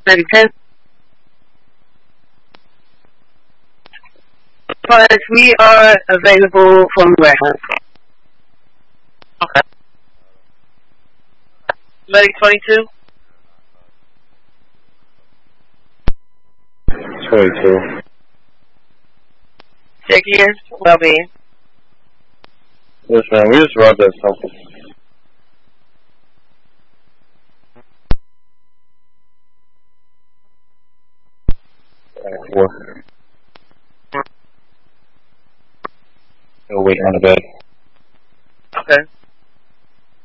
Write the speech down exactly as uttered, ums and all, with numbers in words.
Maybe ten. But we are available from the warehouse. Okay. Medic twenty-two? twenty-two. Check here. Well-being. Yes, ma'am. We just arrived at something. Four. Still waiting on the bed. Okay.